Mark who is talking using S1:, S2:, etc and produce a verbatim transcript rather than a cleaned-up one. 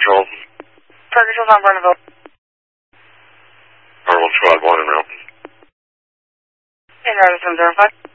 S1: Control.
S2: Target Control on Barneville.
S1: R one squad one en route.
S2: In route seven zero five.